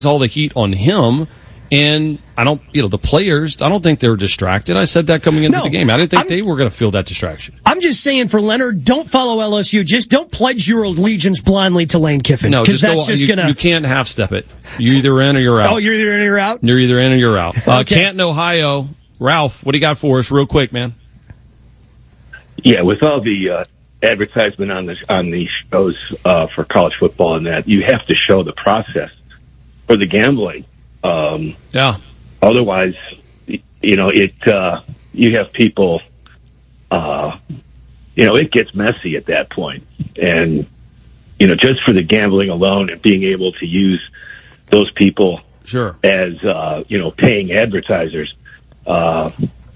all the heat on him. And the players, I don't think they were distracted. I said that coming into the game. I didn't think they were going to feel that distraction. I'm just saying for Leonard, don't follow LSU. Just don't pledge your allegiance blindly to Lane Kiffin. No, you can't half-step it. You're either in or you're out. Oh, you're either in or you're out? You're either in or you're out. Okay. Canton, Ohio. Ralph, what do you got for us real quick, man? Yeah, with all the advertisement on the shows for college football and that, you have to show the process for the gambling. Otherwise, you have people, it gets messy at that point. And, just for the gambling alone and being able to use those people as, paying advertisers, Ralph,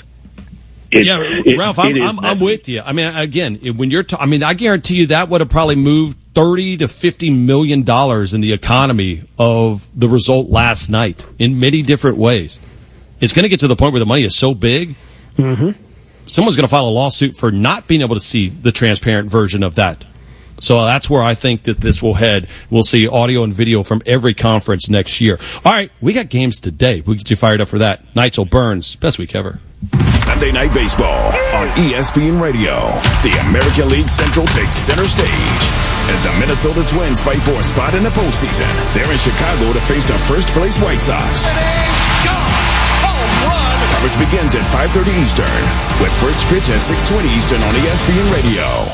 I'm with you. I mean, again, when you're, I guarantee you that would have probably moved $30 to $50 million in the economy of the result last night in many different ways. It's going to get to the point where the money is so big, someone's going to file a lawsuit for not being able to see the transparent version of that. So that's where I think that this will head. We'll see audio and video from every conference next year. All right, we got games today. We'll get you fired up for that. Neitzel Burns, best week ever. Sunday Night Baseball on ESPN Radio. The American League Central takes center stage as the Minnesota Twins fight for a spot in the postseason. They're in Chicago to face the first-place White Sox. And it's gone! Home run! Coverage begins at 5:30 Eastern, with first pitch at 6:20 Eastern on ESPN Radio.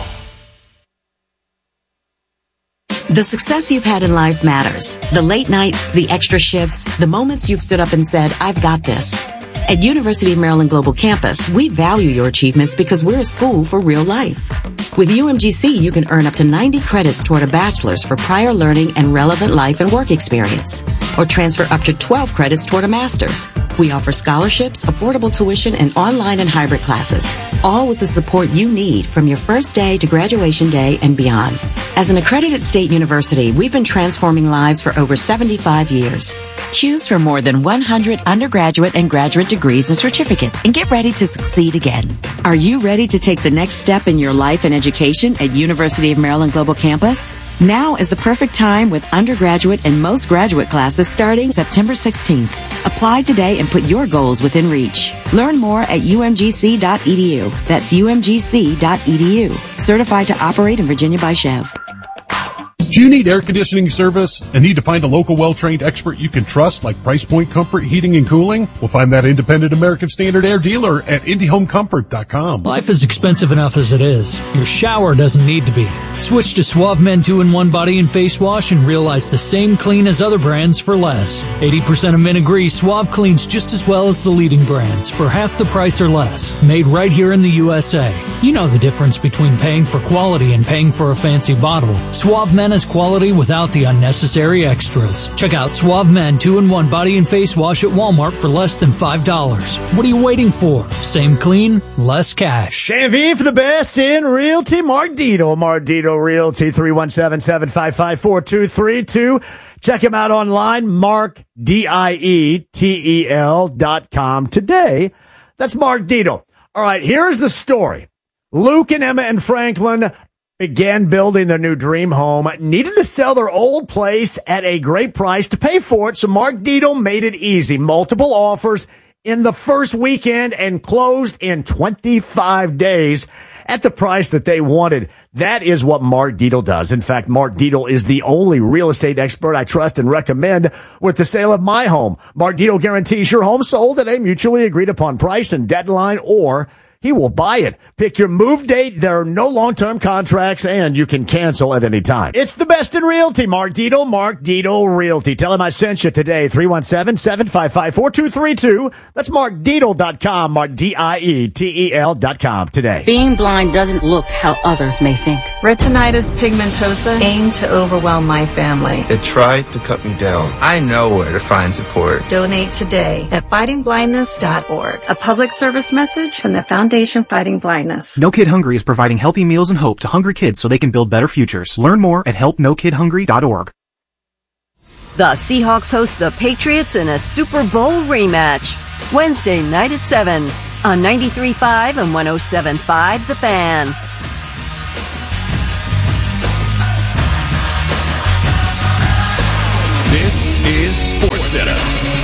The success you've had in life matters. The late nights, the extra shifts, the moments you've stood up and said, I've got this. At University of Maryland Global Campus, we value your achievements because we're a school for real life. With UMGC, you can earn up to 90 credits toward a bachelor's for prior learning and relevant life and work experience, or transfer up to 12 credits toward a master's. We offer scholarships, affordable tuition, and online and hybrid classes, all with the support you need from your first day to graduation day and beyond. As an accredited state university, we've been transforming lives for over 75 years. Choose from more than 100 undergraduate and graduate degrees and certificates and get ready to succeed again. Are you ready to take the next step in your life and education at University of Maryland Global Campus? Now is the perfect time with undergraduate and most graduate classes starting September 16th. Apply today and put your goals within reach. Learn more at umgc.edu. That's umgc.edu. Certified to operate in Virginia by Chev. Do you need air conditioning service and need to find a local well-trained expert you can trust like Price Point Comfort Heating and Cooling? Well, find that independent American Standard Air dealer at IndyHomeComfort.com. Life is expensive enough as it is. Your shower doesn't need to be. Switch to Suave Men 2-in-1 Body and Face Wash and realize the same clean as other brands for less. 80% of men agree Suave cleans just as well as the leading brands for half the price or less. Made right here in the USA. You know the difference between paying for quality and paying for a fancy bottle. Suave Men is quality without the unnecessary extras. Check out Suave Men 2-in-1 Body and Face Wash at Walmart for less than $5. What are you waiting for? Same clean, less cash. JV for the best in realty. Mark Dietel. Mark Dietel Realty, 317-755-4232. Check him out online, markdietel.com. Today, that's Mark Dietel. All right, here's the story. Luke and Emma and Franklin began building their new dream home, needed to sell their old place at a great price to pay for it, so Mark Dietel made it easy. Multiple offers in the first weekend and closed in 25 days at the price that they wanted. That is what Mark Dietel does. In fact, Mark Dietel is the only real estate expert I trust and recommend with the sale of my home. Mark Dietel guarantees your home sold at a mutually agreed upon price and deadline, or he will buy it. Pick your move date. There are no long-term contracts, and you can cancel at any time. It's the best in realty. Mark Dietel, Mark Dietel Realty. Tell him I sent you today. 317-755-4232. That's markdietel.com. MarkDietel.com today. Being blind doesn't look how others may think. Retinitis pigmentosa aimed to overwhelm my family. It tried to cut me down. I know where to find support. Donate today at fightingblindness.org. A public service message from the Foundation Fighting Blindness. No Kid Hungry is providing healthy meals and hope to hungry kids so they can build better futures. Learn more at helpnokidhungry.org. The Seahawks host the Patriots in a Super Bowl rematch. Wednesday night at 7 on 93.5 and 107.5 The Fan. This is SportsCenter.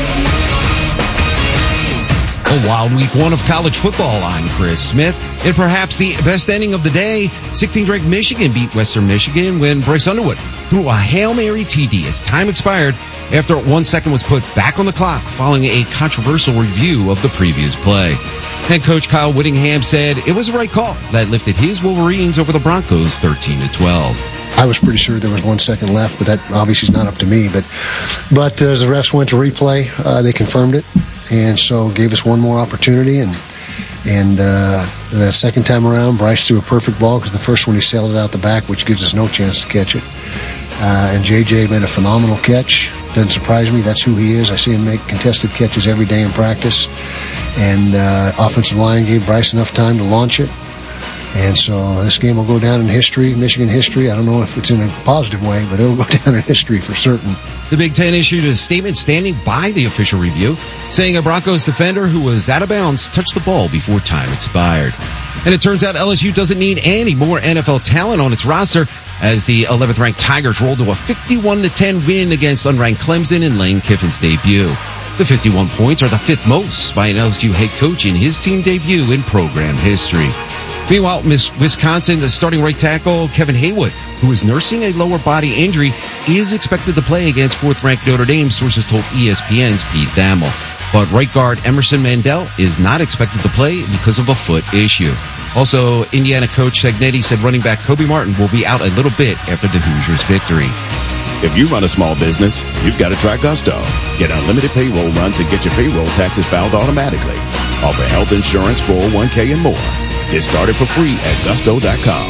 A wild week one of college football. I'm Chris Smith. And perhaps the best ending of the day, 16th ranked Michigan beat Western Michigan when Bryce Underwood threw a Hail Mary TD as time expired after 1 second was put back on the clock following a controversial review of the previous play. Head coach Kyle Whittingham said it was the right call that lifted his Wolverines over the Broncos 13-12. I was pretty sure there was 1 second left, but that obviously is not up to me. But as the refs went to replay, they confirmed it, and so gave us one more opportunity. And the second time around, Bryce threw a perfect ball because the first one he sailed it out the back, which gives us no chance to catch it. And JJ made a phenomenal catch. Doesn't surprise me. That's who he is. I see him make contested catches every day in practice. And offensive line gave Bryce enough time to launch it. And so this game will go down in history, Michigan history. I don't know if it's in a positive way, but it'll go down in history for certain. The Big Ten issued a statement standing by the official review, saying a Broncos defender who was out of bounds touched the ball before time expired. And it turns out LSU doesn't need any more NFL talent on its roster as the 11th-ranked Tigers rolled to a 51-10 win against unranked Clemson in Lane Kiffin's debut. The 51 points are the fifth most by an LSU head coach in his team debut in program history. Meanwhile, Wisconsin, the starting right tackle Kevin Haywood, who is nursing a lower body injury, is expected to play against fourth-ranked Notre Dame, sources told ESPN's Pete Thamel. But right guard Emerson Mandel is not expected to play because of a foot issue. Also, Indiana coach Cegnetti said running back Kobe Martin will be out a little bit after the Hoosiers' victory. If you run a small business, you've got to try Gusto. Get unlimited payroll runs and get your payroll taxes filed automatically. Offer health insurance, 401k, and more. Get started for free at gusto.com.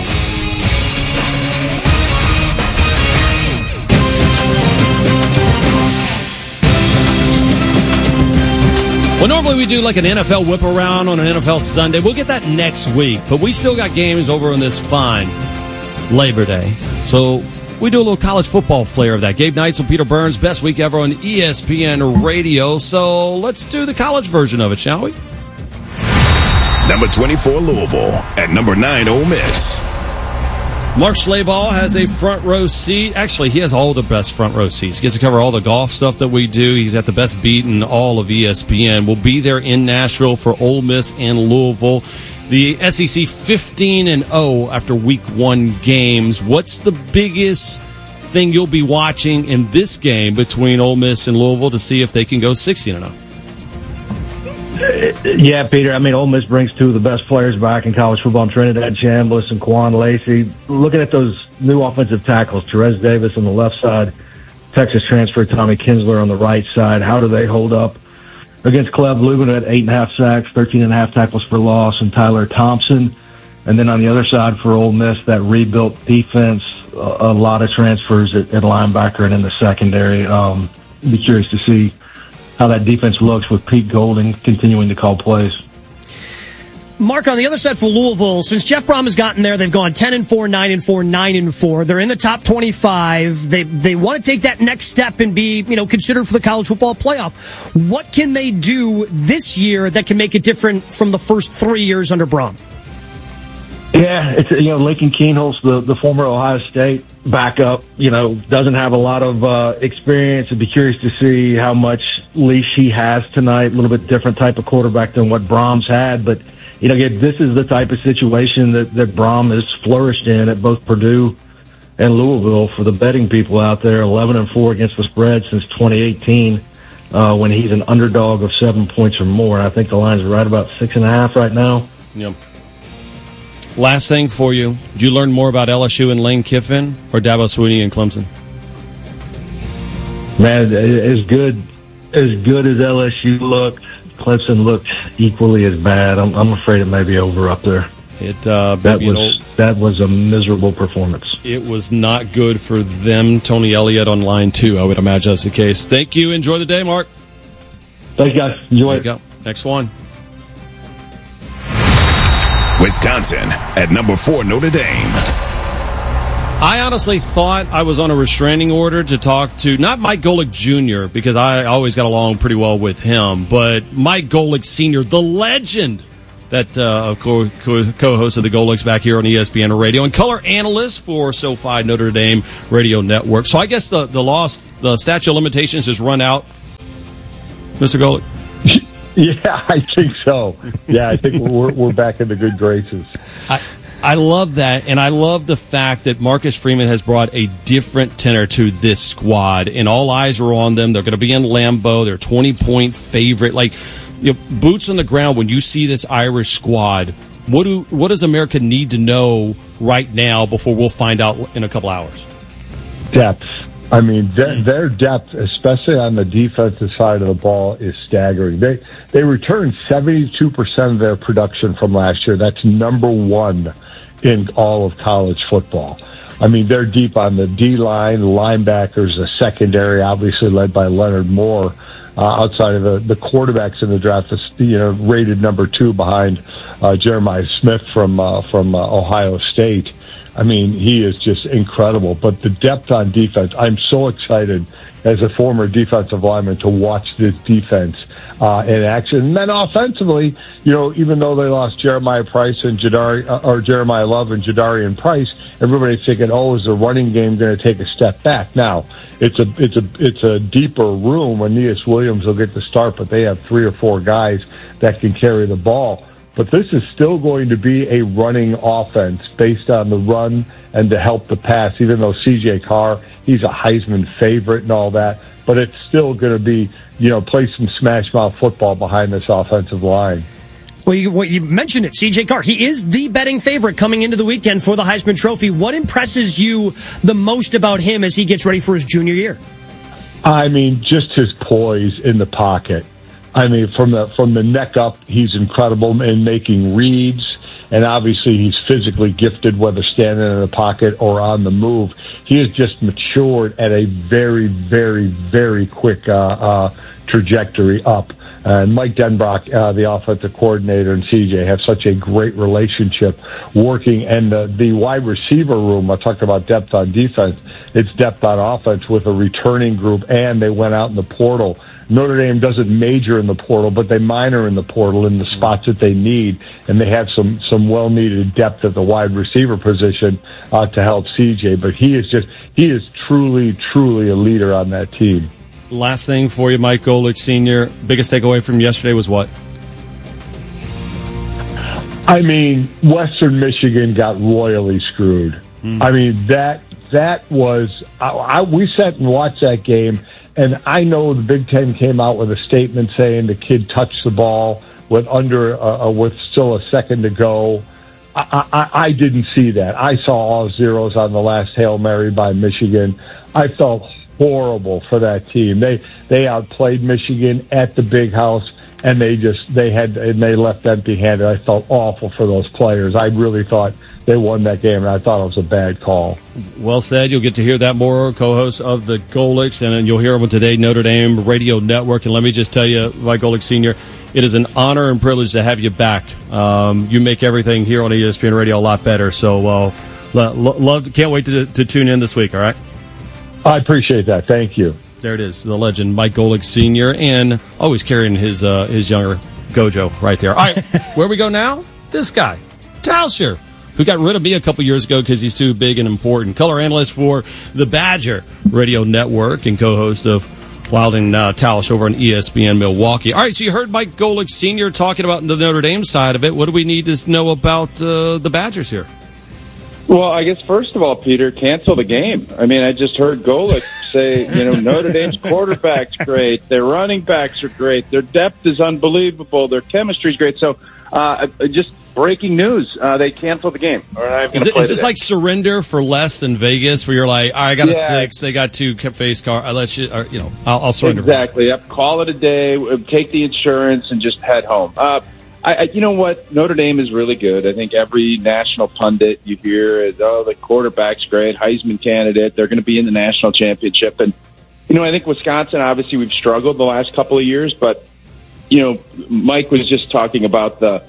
Well, normally we do like an NFL whip around on an NFL Sunday. We'll get that next week, but we still got games over on this fine Labor Day. So we do a little college football flair of that. Gabe Neitzel, Peter Burns, best week ever on ESPN Radio. So let's do the college version of it, shall we? Number 24, Louisville. At number 9, Ole Miss. Mark Schlabach has a front row seat. Actually, he has all the best front row seats. He gets to cover all the golf stuff that we do. He's at the best beat in all of ESPN. We'll be there in Nashville for Ole Miss and Louisville. The SEC 15-0 after week one games. What's the biggest thing you'll be watching in this game between Ole Miss and Louisville to see if they can go 16-0? Yeah, Peter. I mean, Ole Miss brings two of the best players back in college football, Trinidad Chambliss and Quan Lacey. Looking at those new offensive tackles, Terez Davis on the left side, Texas transfer Tommy Kinsler on the right side. How do they hold up against Cleb Lubin at 8.5 sacks, 13.5 tackles for loss, and Tyler Thompson? And then on the other side for Ole Miss, that rebuilt defense, a lot of transfers at linebacker and in the secondary. Be curious to see how that defense looks with Pete Golding continuing to call plays. Mark, on the other side for Louisville, since Jeff Brom has gotten there, they've gone 10-4, 9-4, 9-4. They're in the top 25. They want to take that next step and be, considered for the college football playoff. What can they do this year that can make it different from the first 3 years under Brom? Yeah, it's Lincoln Kienholz, the former Ohio State backup, doesn't have a lot of experience. I'd be curious to see how much leash he has tonight. A little bit different type of quarterback than what Brom's had, but this is the type of situation that Brom has flourished in at both Purdue and Louisville. For the betting people out there, 11-4 against the spread since 2018, when he's an underdog of 7 points or more. I think the line's right about 6.5 right now. Yep. Last thing for you. Did you learn more about LSU and Lane Kiffin or Dabo Swinney and Clemson? Man, as good as LSU looked, Clemson looked equally as bad. I'm afraid it may be over up there. That was a miserable performance. It was not good for them. Tony Elliott on line 2, I would imagine that's the case. Thank you. Enjoy the day, Mark. Thanks, guys. Enjoy it. Go. Next one. Wisconsin at number 4, Notre Dame. I honestly thought I was on a restraining order to talk to, not Mike Golic Jr., because I always got along pretty well with him, but Mike Golic Sr., the legend that co-host of the Golix back here on ESPN Radio and color analyst for SoFi Notre Dame Radio Network. So I guess the statute of limitations has run out, Mr. Golick. Yeah, I think so. Yeah, I think we're back in the good graces. I love that, and I love the fact that Marcus Freeman has brought a different tenor to this squad, and all eyes are on them. They're going to be in Lambeau. They're a 20-point favorite. Like, boots on the ground, when you see this Irish squad, what does America need to know right now before we'll find out in a couple hours? Depth. I mean, their depth, especially on the defensive side of the ball, is staggering. They returned 72% of their production from last year. That's number one in all of college football. I mean, they're deep on the D-line, linebackers, the secondary, obviously led by Leonard Moore. Outside of the quarterbacks in the draft, rated number 2 behind Jeremiah Smith from Ohio State. I mean, he is just incredible. But the depth on defense, I'm so excited as a former defensive lineman to watch this defense in action. And then offensively, even though they lost Jeremiah Love and Jadarian Price, everybody's thinking, is the running game going to take a step back? Now, it's a deeper room. Aeneas Williams will get the start, but they have 3 or 4 guys that can carry the ball. But this is still going to be a running offense based on the run and to help the pass, even though C.J. Carr, he's a Heisman favorite and all that. But it's still going to be, play some smash-mouth football behind this offensive line. Well, you mentioned it, C.J. Carr. He is the betting favorite coming into the weekend for the Heisman Trophy. What impresses you the most about him as he gets ready for his junior year? I mean, just his poise in the pocket. I mean, from the neck up, he's incredible in making reads, and obviously he's physically gifted, whether standing in the pocket or on the move. He has just matured at a very, very, very quick trajectory up. And Mike Denbrock, the offensive coordinator, and CJ have such a great relationship working. And the wide receiver room, I talked about depth on defense, it's depth on offense with a returning group, and they went out in the portal. Notre Dame doesn't major in the portal, but they minor in the portal in the spots that they need, and they have some well-needed depth at the wide receiver position to help CJ. But he is truly, truly a leader on that team. Last thing for you, Mike Golick Sr., biggest takeaway from yesterday was what? I mean, Western Michigan got royally screwed. I mean, that was we sat and watched that game. And I know the Big Ten came out with a statement saying the kid touched the ball with still a second to go. I didn't see that. I saw all zeros on the last Hail Mary by Michigan. I felt horrible for that team. They outplayed Michigan at the Big House, and they left empty-handed. I felt awful for those players. I really thought they won that game, and I thought it was a bad call. Well said. You'll get to hear that more, co-host of the Golix, and you'll hear them today, Notre Dame Radio Network. And let me just tell you, Mike Golick Sr., it is an honor and privilege to have you back. You make everything here on ESPN Radio a lot better. So can't wait to tune in this week, all right? I appreciate that. Thank you. There it is, the legend, Mike Golick Sr., and always carrying his younger Gojo right there. All right, where we go now? This guy, Tauscher, who got rid of me a couple years ago because he's too big and important. Color analyst for the Badger Radio Network and co-host of Wild and Tausch over on ESPN Milwaukee. All right, so you heard Mike Golick Sr. talking about the Notre Dame side of it. What do we need to know about the Badgers here? Well, I guess first of all, Peter, cancel the game. I mean, I just heard Golick say, Notre Dame's quarterback's great, their running backs are great, their depth is unbelievable, their chemistry's great. So, just breaking news: they canceled the game. Is this like surrender for less than Vegas, where you're like, I got a 6, they got 2 face car, I let you, I'll surrender. Exactly. Yep. Call it a day. Take the insurance and just head home. You know what? Notre Dame is really good. I think every national pundit you hear is, the quarterback's great, Heisman candidate. They're going to be in the national championship. And, I think Wisconsin, obviously, we've struggled the last couple of years. But, Mike was just talking about the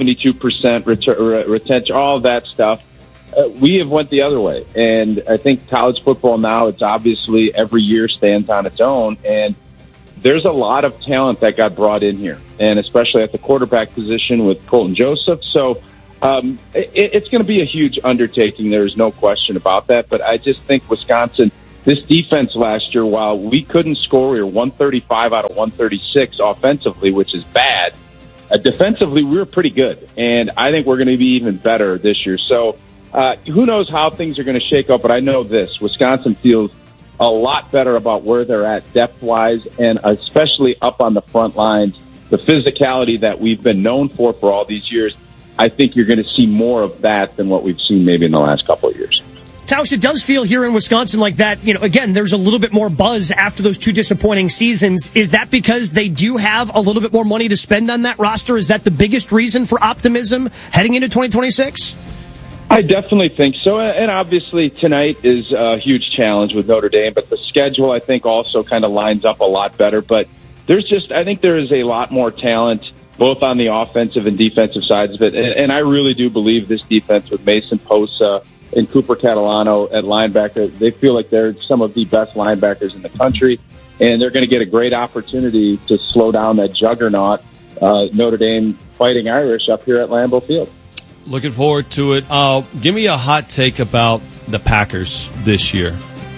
72% retention, all of that stuff. We have went the other way. And I think college football now, it's obviously every year stands on its own. And there's a lot of talent that got brought in here, and especially at the quarterback position with Colton Joseph. So it's going to be a huge undertaking. There's no question about that. But I just think Wisconsin, this defense last year, while we couldn't score, we were 135 out of 136 offensively, which is bad. Defensively, we were pretty good, and I think we're going to be even better this year. So who knows how things are going to shake up, but I know this. Wisconsin feels a lot better about where they're at depth-wise, and especially up on the front lines. The physicality that we've been known for all these years, I think you're going to see more of that than what we've seen maybe in the last couple of years. Tausch, it does feel here in Wisconsin like that. Again, there's a little bit more buzz after those 2 disappointing seasons. Is that because they do have a little bit more money to spend on that roster? Is that the biggest reason for optimism heading into 2026? I definitely think so. And obviously tonight is a huge challenge with Notre Dame, but the schedule, I think, also kind of lines up a lot better. But I think there is a lot more talent both on the offensive and defensive sides of it. And I really do believe this defense with Mason Posa and Cooper Catalano at linebacker, they feel like they're some of the best linebackers in the country, and they're going to get a great opportunity to slow down that juggernaut, Notre Dame Fighting Irish, up here at Lambeau Field. Looking forward to it. Give me a hot take about the Packers this year.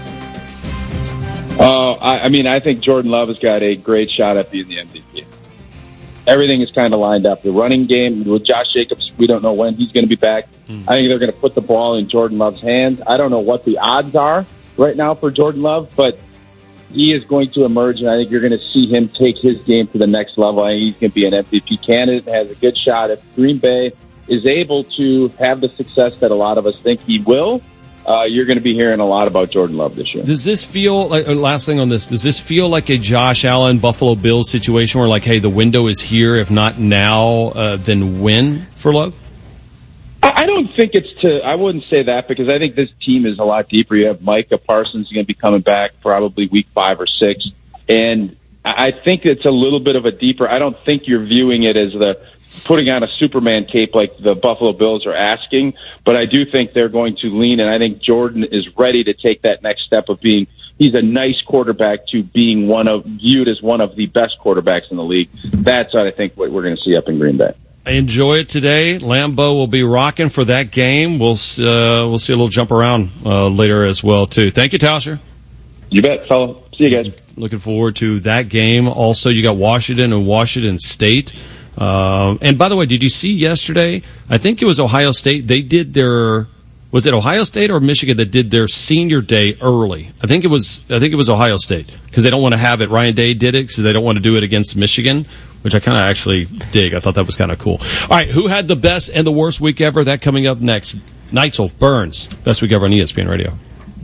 I think Jordan Love has got a great shot at being the MVP. Everything is kind of lined up. The running game with Josh Jacobs, we don't know when he's going to be back. I think they're going to put the ball in Jordan Love's hands. I don't know what the odds are right now for Jordan Love, but he is going to emerge, and I think you're going to see him take his game to the next level. I think he's going to be an MVP candidate and has a good shot. If Green Bay is able to have the success that a lot of us think he will, you're going to be hearing a lot about Jordan Love this year. Does this feel like, last thing on this, does this feel like a Josh Allen Buffalo Bills situation where, like, hey, the window is here, if not now, then when for Love? I don't think I wouldn't say that, because I think this team is a lot deeper. You have Micah Parsons going to be coming back probably week 5 or 6. And I think it's a little bit of a deeper, I don't think you're viewing it as putting on a Superman cape like the Buffalo Bills are asking, but I do think they're going to lean, and I think Jordan is ready to take that next step of he's a nice quarterback to being viewed as one of the best quarterbacks in the league. That's what I think what we're going to see up in Green Bay. Enjoy it today. Lambeau will be rocking for that game. We'll see a little jump around later as well, too. Thank you, Tauscher. You bet, fella. See you guys. Looking forward to that game. Also, you got Washington and Washington State. And by the way, did you see yesterday? I think it was Ohio State. They did was it Ohio State or Michigan that did their senior day early? I think it was Ohio State, because they don't want to have it. Ryan Day did it because they don't want to do it against Michigan, which I kind of actually dig. I thought that was kind of cool. All right, who had the best and the worst week ever? That coming up next. Neitzel, Burns, best week ever on ESPN Radio.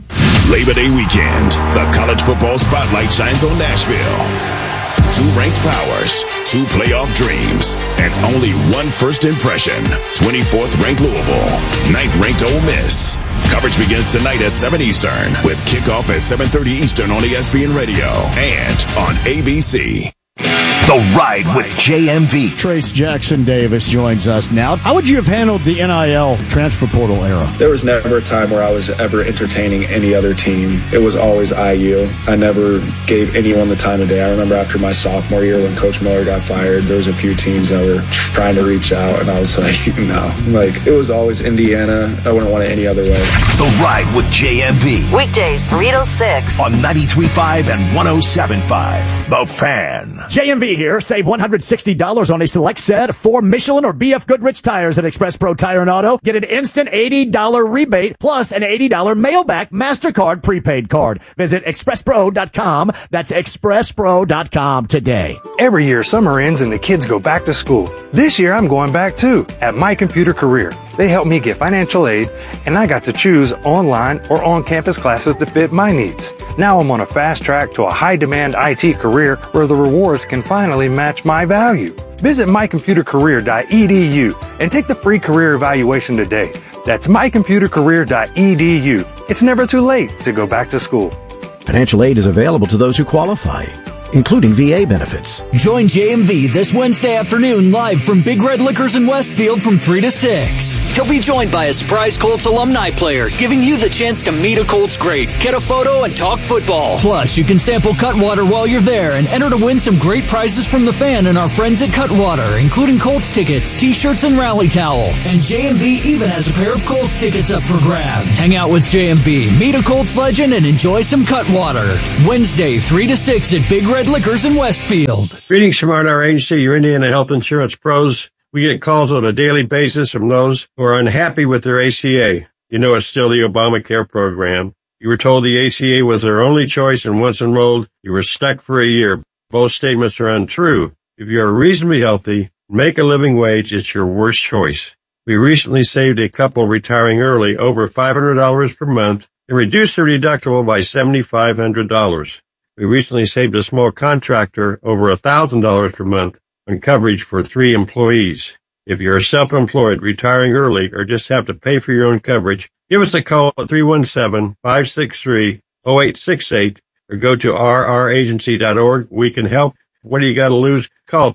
Labor Day weekend, the college football spotlight shines on Nashville. 2 ranked powers, 2 playoff dreams, and only 1 first impression. 24th ranked Louisville, 9th ranked Ole Miss. Coverage begins tonight at 7 Eastern with kickoff at 7:30 Eastern on ESPN Radio and on ABC. The Ride with JMV. Trace Jackson Davis joins us now. How would you have handled the NIL transfer portal era? There was never a time where I was ever entertaining any other team. It was always IU. I never gave anyone the time of day. I remember after my sophomore year when Coach Miller got fired, there was a few teams that were trying to reach out, and I was like, no. It was always Indiana. I wouldn't want it any other way. The Ride with JMV. Weekdays 3 to 6. On 93.5 and 107.5. The Fan. JMV here. Save $160 on a select set of 4 Michelin or BF Goodrich tires at Express Pro Tire and Auto. Get an instant $80 rebate plus an $80 mailback MasterCard prepaid card. Visit expresspro.com. That's expresspro.com today. Every year summer ends and the kids go back to school. This year I'm going back too at My Computer Career. They helped me get financial aid, and I got to choose online or on-campus classes to fit my needs. Now I'm on a fast track to a high-demand IT career where the rewards can finally match my value. Visit mycomputercareer.edu and take the free career evaluation today. That's mycomputercareer.edu. It's never too late to go back to school. Financial aid is available to those who qualify, including VA benefits. Join JMV this Wednesday afternoon live from Big Red Liquors in Westfield from 3 to 6. he'll be joined by a surprise Colts alumni player, giving you the chance to meet a Colts great, get a photo, and talk football. Plus, you can sample Cutwater while you're there and enter to win some great prizes from the fan and our friends at Cutwater, including Colts tickets, t-shirts, and rally towels. And JMV even has a pair of Colts tickets up for grabs. Hang out with JMV, meet a Colts legend, and enjoy some Cutwater. Wednesday, 3 to 6 at Big Red Liquors in Westfield. Greetings from our agency, your Indiana Health Insurance Pros. We get calls on a daily basis from those who are unhappy with their ACA. You know it's still the Obamacare program. You were told the ACA was their only choice, and once enrolled, you were stuck for a year. Both statements are untrue. If you are reasonably healthy, make a living wage, it's your worst choice. We recently saved a couple retiring early over $500 per month and reduced their deductible by $7,500. We recently saved a small contractor over $1,000 per month on coverage for 3 employees. If you're self-employed, retiring early, or just have to pay for your own coverage, give us a call at 317-563-0868 or go to rragency.org. We can help. What do you got to lose? Call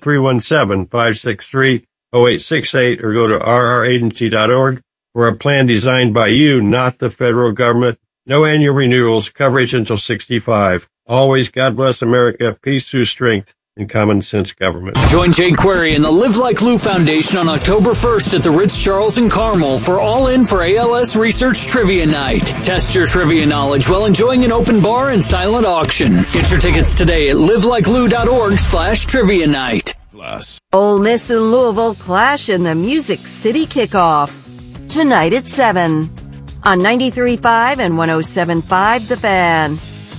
317-563-0868 or go to rragency.org for a plan designed by you, not the federal government. No annual renewals, coverage until 65. Always God bless America, peace through strength, and common sense government. Join Jay Query and the Live Like Lou Foundation on October 1st at the Ritz-Charles in Carmel for All In for ALS Research Trivia Night. Test your trivia knowledge while enjoying an open bar and silent auction. Get your tickets today at livelikeLou.org/trivia night. Ole Miss and Louisville clash in the Music City Kickoff. Tonight at 7 on 93.5 and 107.5 The Fan.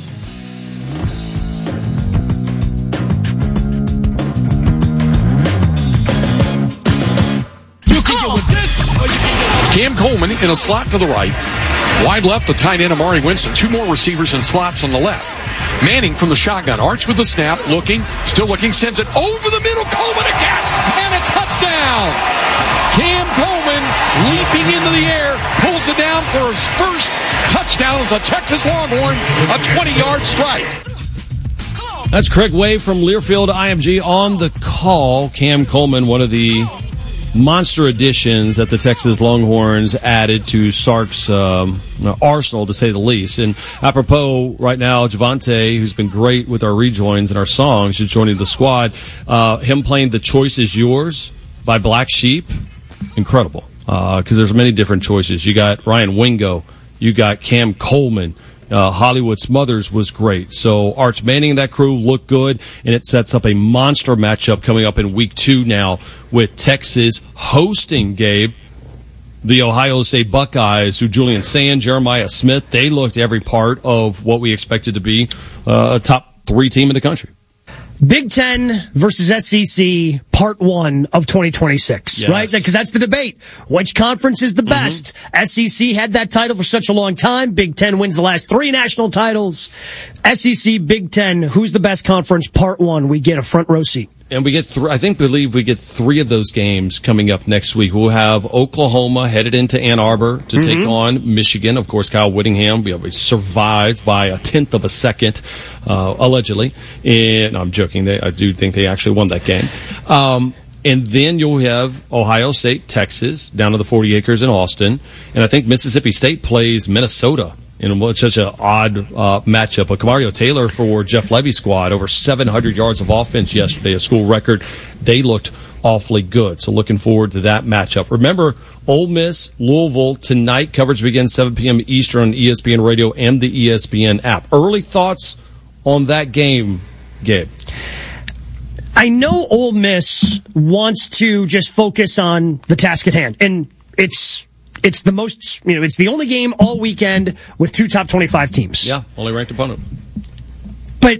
Cam Coleman in a slot to the right. Wide left, the tight end Amari Winston. 2 more receivers in slots on the left. Manning from the shotgun. Arch with the snap. Still looking. Sends it over the middle. Coleman a catch. And a touchdown. Cam Coleman leaping into the air. Pulls it down for his first touchdown as a Texas Longhorn. A 20-yard strike. That's Craig Way from Learfield IMG on the call. Cam Coleman, one of the monster additions that the Texas Longhorns added to Sark's arsenal, to say the least. And apropos, right now, Javante, who's been great with our rejoins and our songs, is joining the squad. Him playing The Choice Is Yours by Black Sheep, incredible. Because there's many different choices. You got Ryan Wingo. You got Cam Coleman. Hollywood Smothers was great. So Arch Manning and that crew look good, and it sets up a monster matchup coming up in week 2 now with Texas hosting, Gabe, the Ohio State Buckeyes, who Julian Sand, Jeremiah Smith, they looked every part of what we expected to be a top 3 team in the country. Big Ten versus SEC, part 1 of 2026, yes. Right? Because that's the debate. Which conference is the best? SEC had that title for such a long time. Big Ten wins the last 3 national titles. SEC, Big Ten, who's the best conference? Part 1, we get a front row seat. And we get, believe we get 3 of those games coming up next week. We'll have Oklahoma headed into Ann Arbor to take on Michigan. Of course, Kyle Whittingham survived by a 1/10 of a second, allegedly. And I'm joking. I do think they actually won that game. And then you'll have Ohio State, Texas, down to the 40 acres in Austin. And I think Mississippi State plays Minnesota in such an odd matchup. But Kamario Taylor for Jeff Levy's squad, over 700 yards of offense yesterday, a school record. They looked awfully good. So looking forward to that matchup. Remember, Ole Miss, Louisville, tonight. Coverage begins 7 p.m. Eastern on ESPN Radio and the ESPN app. Early thoughts on that game, Gabe? I know Ole Miss wants to just focus on the task at hand. And it's the most, it's the only game all weekend with 2 top 25 teams. Yeah, only ranked opponent. But,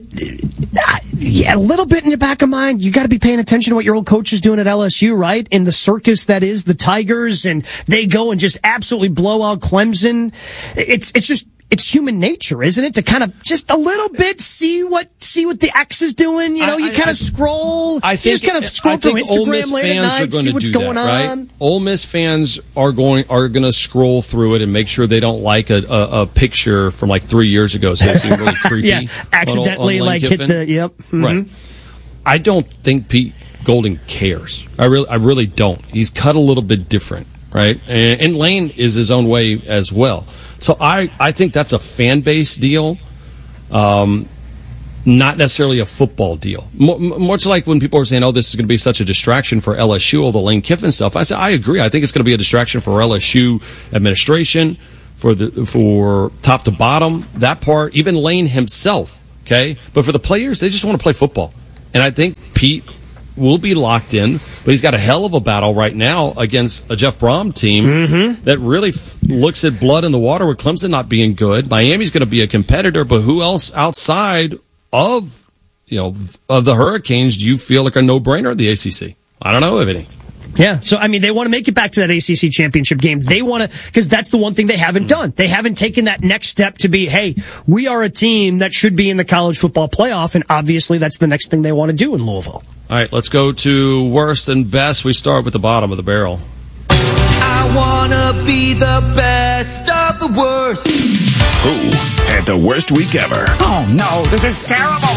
a little bit in the back of mind, you got to be paying attention to what your old coach is doing at LSU, right? In the circus that is the Tigers, and they go and just absolutely blow out Clemson. It's human nature, isn't it? To kind of just a little bit see what the X is doing. You kind of scroll. I think you just kind of scroll through Instagram late at night, see what's going on. Right? Ole Miss fans are going to scroll through it and make sure they don't like a picture from like 3 years ago, so they seem really creepy. Yeah, accidentally on hit the yep. Mm-hmm. Right. I don't think Pete Golding cares. I really don't. He's cut a little bit different. right? And Lane is his own way as well. So I think that's a fan base deal, not necessarily a football deal. Much like when people are saying, oh, this is going to be such a distraction for LSU, all the Lane Kiffin stuff. I said, I agree. I think it's going to be a distraction for LSU administration, for top to bottom, that part, even Lane himself, okay? But for the players, they just want to play football. And I think Pete will be locked in, but he's got a hell of a battle right now against a Jeff Brom team that really looks at blood in the water with Clemson not being good. Miami's going to be a competitor, but who else outside of the Hurricanes do you feel like a no-brainer in the ACC? I don't know of any. Yeah, so I mean, they want to make it back to that ACC championship game. They want to, because that's the one thing they haven't done. They haven't taken that next step to be, hey, we are a team that should be in the college football playoff, and obviously that's the next thing they want to do in Louisville. All right, let's go to worst and best. We start with the bottom of the barrel. I want to be the best of the worst. Who had the worst week ever? Oh, no, this is terrible.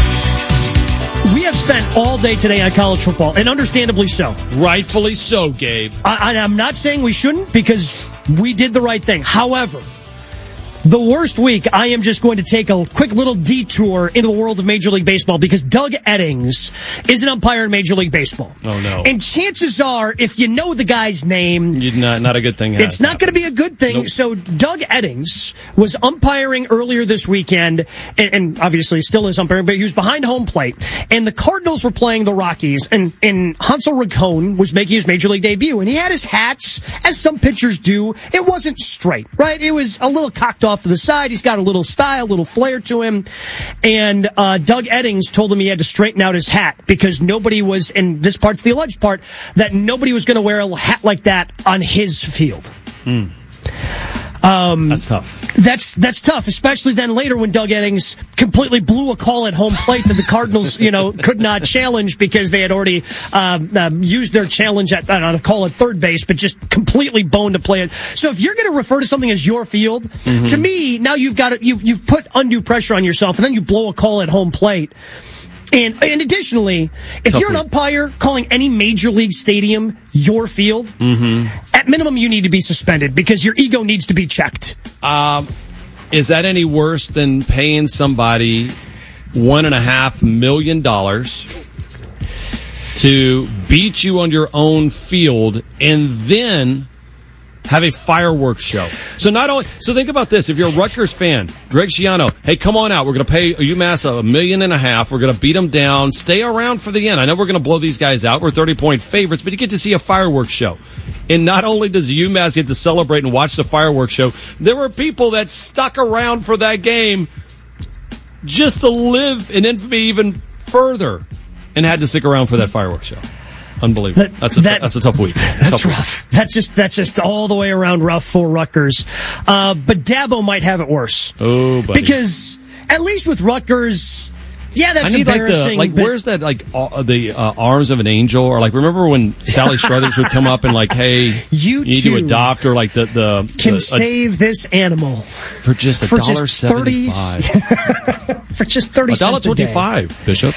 We have spent all day today on college football, and understandably so. Rightfully so, Gabe. I'm not saying we shouldn't, because we did the right thing. However, the worst week, I am just going to take a quick little detour into the world of Major League Baseball, because Doug Eddings is an umpire in Major League Baseball. Oh, no. And chances are, if you know the guy's name, not a good thing. It's not going to be a good thing. Nope. So Doug Eddings was umpiring earlier this weekend, and obviously still is umpiring, but he was behind home plate. And the Cardinals were playing the Rockies, and Hansel Ragone was making his Major League debut. And he had his hats, as some pitchers do. It wasn't straight, right? It was a little cocked off to the side. He's got a little style, a little flair to him. And Doug Eddings told him he had to straighten out his hat because nobody was, and this part's the alleged part, that nobody was going to wear a hat like that on his field. That's tough. That's tough, especially then later when Doug Eddings completely blew a call at home plate that the Cardinals, could not challenge because they had already used their challenge on a call at third base, but just completely boned to play it. So if you're going to refer to something as your field, to me, now you've put undue pressure on yourself, and then you blow a call at home plate. And additionally, if you're an umpire calling any major league stadium your field, at minimum you need to be suspended because your ego needs to be checked. Is that any worse than paying somebody $1.5 million to beat you on your own field and then have a fireworks show? So think about this. If you're a Rutgers fan, Greg Schiano, hey, come on out. We're going to pay UMass $1.5 million. We're going to beat them down. Stay around for the end. I know we're going to blow these guys out. We're 30-point favorites, but you get to see a fireworks show. And not only does UMass get to celebrate and watch the fireworks show, there were people that stuck around for that game just to live in infamy even further and had to stick around for that fireworks show. Unbelievable. That's a tough week. That's rough. That's just all the way around rough for Rutgers. But Dabo might have it worse. Oh, buddy. Because at least with Rutgers, yeah, that's embarrassing. Where's that, the arms of an angel? Or, remember when Sally Struthers would come up and, hey, you need to adopt, or, save this animal. For just $1.75. For just 30 cents a day. $1.25, Bishop.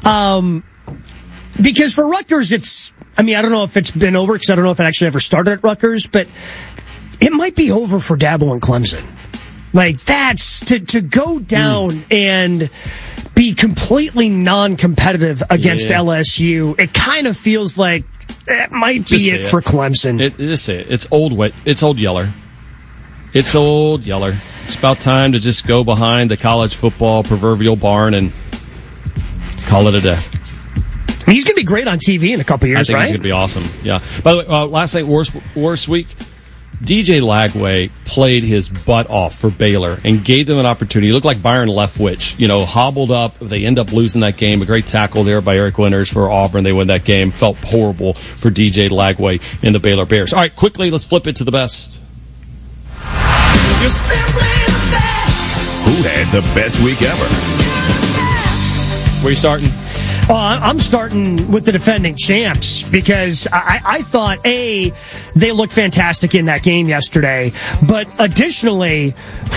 Because for Rutgers, I don't know if it's been over, because I don't know if it actually ever started at Rutgers, but it might be over for Dabo and Clemson. That's to go down and be completely non-competitive against LSU. It kind of feels like that might be it for Clemson. Just say it. It's old Yeller. It's old Yeller. It's about time to just go behind the college football proverbial barn and call it a day. He's going to be great on TV in a couple years, right? I think right? he's going to be awesome. Yeah. By the way, last night, worst week, DJ Lagway played his butt off for Baylor and gave them an opportunity. He looked like Byron Leftwich, hobbled up. They end up losing that game. A great tackle there by Eric Winters for Auburn. They win that game. Felt horrible for DJ Lagway and the Baylor Bears. All right, quickly, let's flip it to the best. You're simply the best. Who had the best week ever? Where are you starting? I'm starting with the defending champs because I thought, A, they looked fantastic in that game yesterday, but additionally,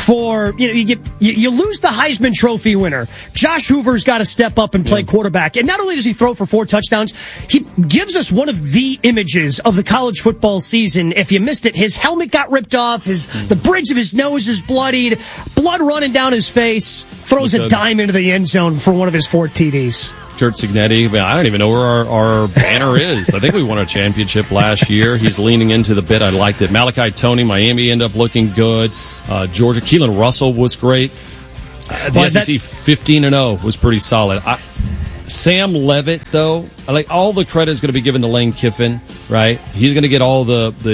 you lose the Heisman Trophy winner. Josh Hoover's got to step up and play quarterback. And not only does he throw for 4 touchdowns, he gives us one of the images of the college football season. If you missed it, his helmet got ripped off, the bridge of his nose is bloodied, blood running down his face, throws a dime into the end zone for one of his 4 TDs. Curt Cignetti, I don't even know where our banner is. I think we won a championship last year. He's leaning into the bit. I liked it. Malachi Toney, Miami ended up looking good. Georgia, Keelan Russell was great. The SEC 15-0 was pretty solid. Sam Levitt, though, all the credit is going to be given to Lane Kiffin, right? He's going to get all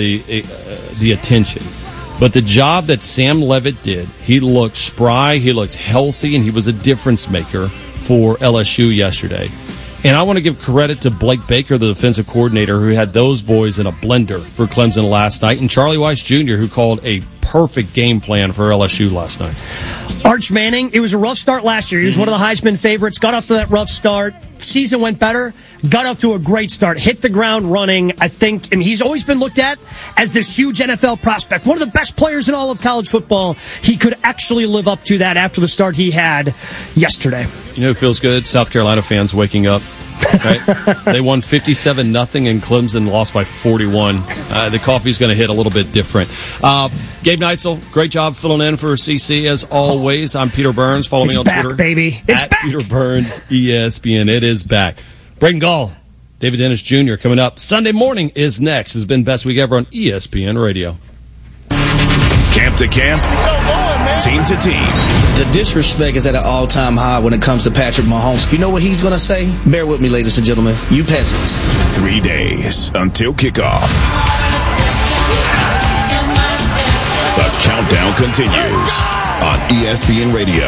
the attention. But the job that Sam Levitt did, he looked spry, he looked healthy, and he was a difference maker for LSU yesterday. And I want to give credit to Blake Baker, the defensive coordinator, who had those boys in a blender for Clemson last night, and Charlie Weiss Jr., who called a perfect game plan for LSU last night. Arch Manning, it was a rough start last year. He was one of the Heisman favorites, got off to that rough start. Season went better, got off to a great start, hit the ground running, I think, and he's always been looked at as this huge NFL prospect, one of the best players in all of college football. He could actually live up to that after the start he had yesterday. You know who feels good? South Carolina fans waking up. Right? They won 57-0 and Clemson lost by 41. The coffee's going to hit a little bit different. Gabe Neitzel, great job filling in for CC as always. I'm Peter Burns. Follow me on back, Twitter. Baby. It's at back. Peter Burns, ESPN. It is back. Braden Gall, David Dennis Jr. coming up. Sunday morning is next. Has been best week ever on ESPN Radio. Camp to camp, team to team. The disrespect is at an all-time high when it comes to Patrick Mahomes. You know what he's going to say? Bear with me, ladies and gentlemen. You peasants. 3 days until kickoff. The countdown continues on ESPN Radio.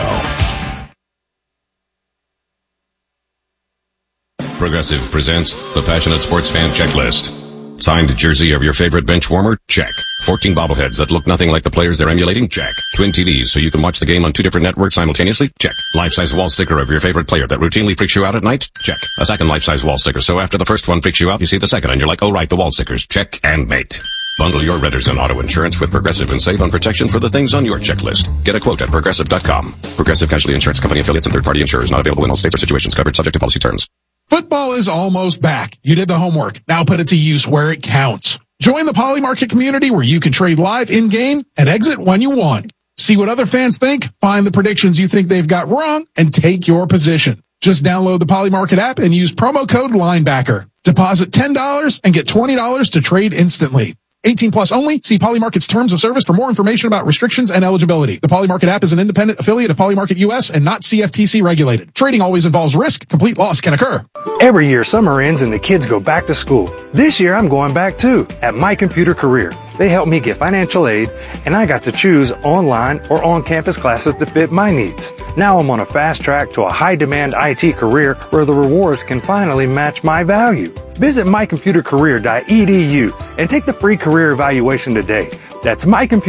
Progressive presents the Passionate Sports Fan Checklist. Signed jersey of your favorite bench warmer? Check. 14 bobbleheads that look nothing like the players they're emulating? Check. Twin TVs so you can watch the game on 2 different networks simultaneously? Check. Life-size wall sticker of your favorite player that routinely freaks you out at night? Check. A second life-size wall sticker so after the first one freaks you out, you see the second and you're like, oh right, the wall stickers. Check and mate. Bundle your renters and auto insurance with Progressive and save on protection for the things on your checklist. Get a quote at Progressive.com. Progressive Casualty Insurance Company affiliates and third-party insurers not available in all states or situations. Covered subject to policy terms. Football is almost back. You did the homework. Now put it to use where it counts. Join the Poly Market community where you can trade live in-game and exit when you want. See what other fans think, find the predictions you think they've got wrong, and take your position. Just download the Poly Market app and use promo code LINEBACKER. Deposit $10 and get $20 to trade instantly. 18 plus only. See Poly Market's terms of service for more information about restrictions and eligibility. The Poly Market app is an independent affiliate of Poly Market US and not CFTC regulated. Trading always involves risk. Complete loss can occur. Every year, summer ends and the kids go back to school. This year, I'm going back too, at My Computer Career. They helped me get financial aid, and I got to choose online or on-campus classes to fit my needs. Now I'm on a fast track to a high-demand IT career where the rewards can finally match my value. Visit mycomputercareer.edu and take the free career evaluation today. That's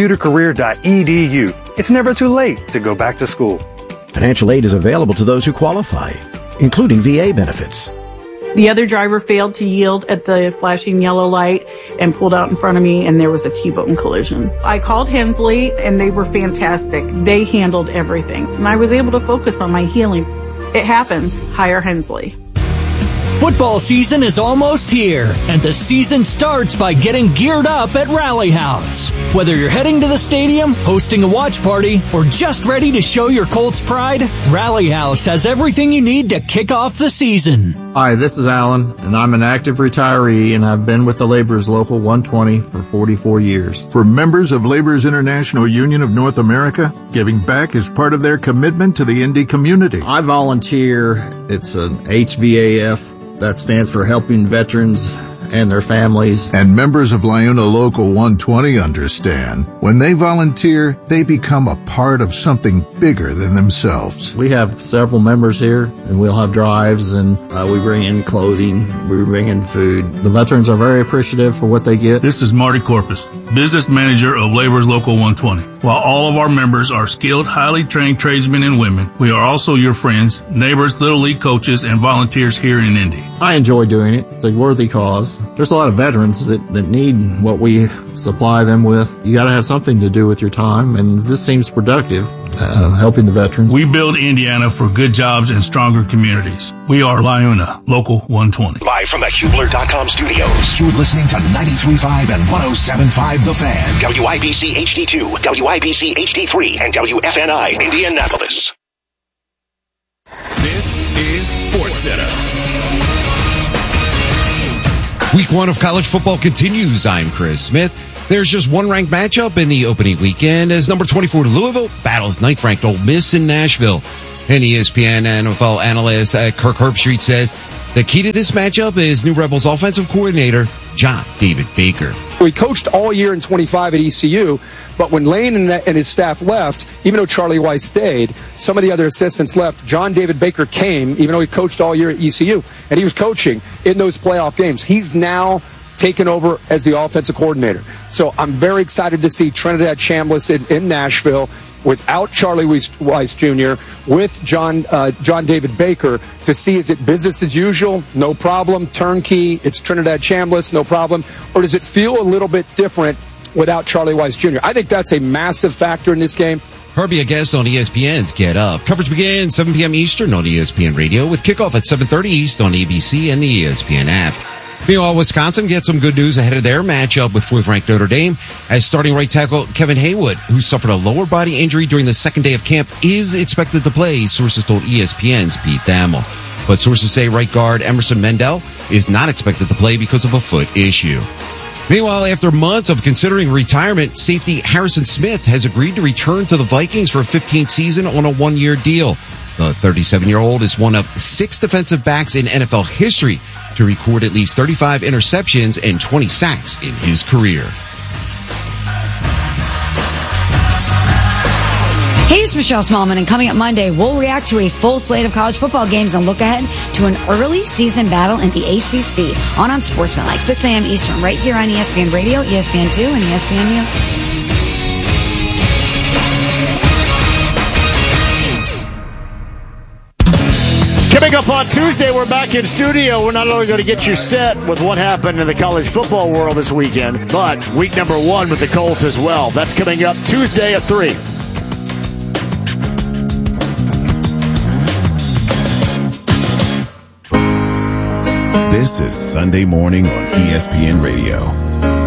mycomputercareer.edu. It's never too late to go back to school. Financial aid is available to those who qualify, including VA benefits. The other driver failed to yield at the flashing yellow light and pulled out in front of me, and there was a T-bone collision. I called Hensley, and they were fantastic. They handled everything, and I was able to focus on my healing. It happens. Hire Hensley. Football season is almost here, and the season starts by getting geared up at Rally House. Whether you're heading to the stadium, hosting a watch party, or just ready to show your Colts pride, Rally House has everything you need to kick off the season. Hi, this is Alan, and I'm an active retiree, and I've been with the Laborers Local 120 for 44 years. For members of Laborers International Union of North America, giving back is part of their commitment to the Indy community. I volunteer. It's an HVAF. That stands for Helping Veterans and their families. And members of Liuna Local 120 understand. When they volunteer, they become a part of something bigger than themselves. We have several members here, and we'll have drives, and we bring in clothing, we bring in food. The veterans are very appreciative for what they get. This is Marty Corpus, business manager of Laborers Local 120. While all of our members are skilled, highly trained tradesmen and women, we are also your friends, neighbors, Little League coaches, and volunteers here in Indy. I enjoy doing it. It's a worthy cause. There's a lot of veterans that need what we supply them with. You got to have something to do with your time, and this seems productive, helping the veterans. We build Indiana for good jobs and stronger communities. We are Liuna, Local 120. Live from the Hubler.com studios, you're listening to 93.5 and 107.5 The Fan, WIBC HD2, WIBC HD3, and WFNI Indianapolis. This is SportsCenter. Week 1 of college football continues. I'm Chris Smith. There's just one ranked matchup in the opening weekend as number 24 Louisville battles 9th ranked Ole Miss in Nashville. And ESPN NFL analyst Kirk Herbstreit says the key to this matchup is new Rebels offensive coordinator John David Baker. He coached all year in 25 at ECU, but when Lane and his staff left, even though Charlie Weiss stayed, some of the other assistants left. John David Baker came, even though he coached all year at ECU, and he was coaching in those playoff games. He's now taken over as the offensive coordinator. So I'm very excited to see Trinidad Chambliss in Nashville without Charlie Weiss Jr., with John David Baker, to see, is it business as usual, no problem, turnkey, it's Trinidad Chambliss, no problem, or does it feel a little bit different without Charlie Weiss Jr.? I think that's a massive factor in this game. Herbie, a guest on ESPN's Get Up. Coverage begins 7 p.m. Eastern on ESPN Radio with kickoff at 7:30 East on ABC and the ESPN app. Meanwhile, Wisconsin gets some good news ahead of their matchup with 4th-ranked Notre Dame, as starting right tackle Kevin Haywood, who suffered a lower body injury during the second day of camp, is expected to play, sources told ESPN's Pete Thamel. But sources say right guard Emerson Mendel is not expected to play because of a foot issue. Meanwhile, after months of considering retirement, safety Harrison Smith has agreed to return to the Vikings for a 15th season on a one-year deal. The 37-year-old is one of 6 defensive backs in NFL history to record at least 35 interceptions and 20 sacks in his career. Hey, it's Michelle Smallman, and coming up Monday, we'll react to a full slate of college football games and look ahead to an early season battle in the ACC on Sportsmanlike, 6 a.m. Eastern, right here on ESPN Radio, ESPN2, and ESPNU. Coming up on Tuesday, we're back in studio. We're not only going to get you set with what happened in the college football world this weekend, but week number 1 with the Colts as well. That's coming up Tuesday at 3. This is Sunday Morning on ESPN Radio.